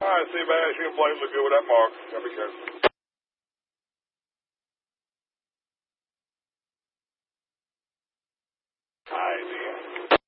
All right, see, man, she and Blaine look good with that mark. Gotta be careful. Hi, man.